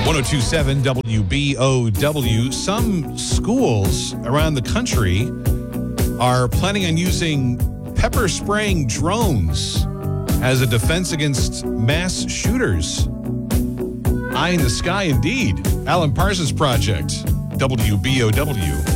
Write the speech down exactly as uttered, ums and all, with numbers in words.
ten twenty-seven W B O W. Some schools around the country are planning on using pepper spraying drones as a defense against mass shooters. Eye in the sky, indeed. Alan Parsons Project, W B O W.